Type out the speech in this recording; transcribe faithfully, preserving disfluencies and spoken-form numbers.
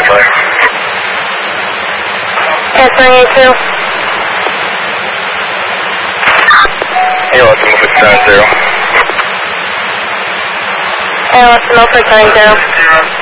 Canceling A two. Hey, let's move it to zero. Hey, let's move it to zero.